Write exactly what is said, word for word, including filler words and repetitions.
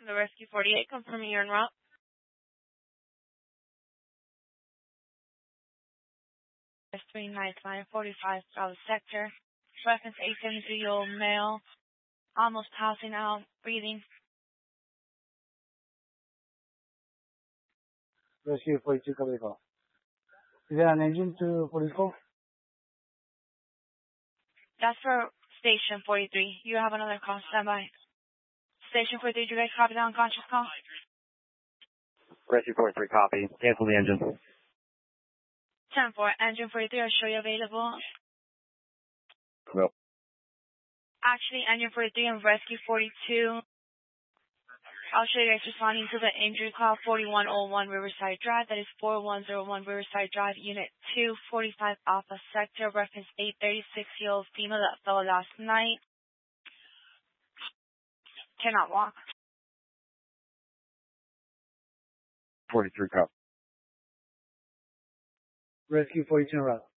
The Rescue forty-eight, confirming you're en route. three nine nine forty-five, Bravo Sector. Reference eight seventy-three-year-old male, almost passing out, breathing. Rescue forty-two, copy call. Is there an engine to forty-four? That's for Station forty-three. You have another call, stand by. Station forty-three, do you guys copy the unconscious call? Rescue forty-three, copy. Cancel the engine. ten four, engine forty-three, I'll show you available. No. Actually, engine forty-three and Rescue forty-two. I'll show you guys responding to the injury call forty-one oh one Riverside Drive. That is four one oh one Riverside Drive, Unit two forty-five Alpha Sector. Reference eight thirty-six-year-old female that fell last night. Cannot walk. forty-three, copy. Rescue forty-two, en route.